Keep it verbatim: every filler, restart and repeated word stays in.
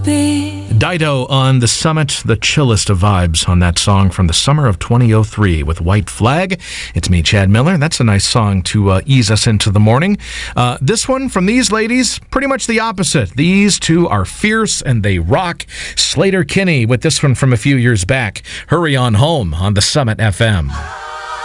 be. Dido on The Summit, the chillest of vibes on that song from the summer of twenty oh three with White Flag. It's me, Chad Miller. That's a nice song to uh, ease us into the morning. Uh, this one from these ladies, pretty much the opposite. These two are fierce and they rock. Slater Kinney with this one from a few years back. Hurry on Home on The Summit F M.